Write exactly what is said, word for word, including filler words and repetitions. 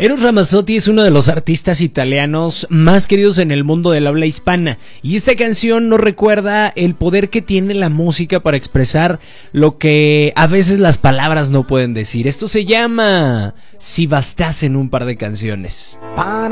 Eros Ramazzotti es uno de los artistas italianos más queridos en el mundo del habla hispana, y esta canción nos recuerda el poder que tiene la música para expresar lo que a veces las palabras no pueden decir. Esto se llama Si bastasen un par de canciones.